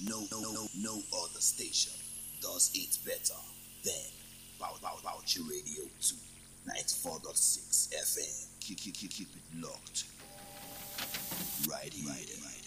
No other station does it better than Bauchi Radio 2, 94.6 FM. Keep it locked. Right here.